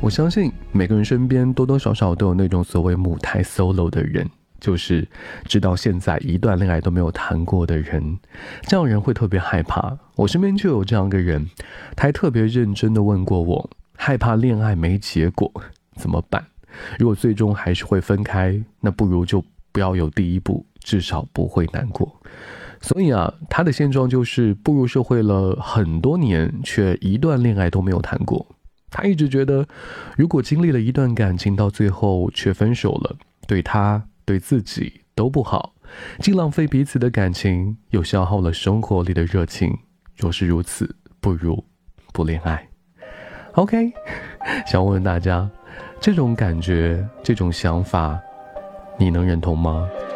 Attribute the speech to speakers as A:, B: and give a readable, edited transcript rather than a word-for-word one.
A: 我相信每个人身边多多少少都有那种所谓母胎 solo 的人，就是直到现在一段恋爱都没有谈过的人。这样人会特别害怕。我身边就有这样一个人，他还特别认真地问过我，害怕恋爱没结果怎么办？如果最终还是会分开，那不如就不要有第一步，至少不会难过。所以他的现状就是步入社会了很多年，却一段恋爱都没有谈过。他一直觉得，如果经历了一段感情到最后却分手了，对他对自己都不好，既浪费彼此的感情，又消耗了生活里的热情。若是如此，不如不恋爱。OK， 想问问大家，这种感觉，这种想法，你能认同吗？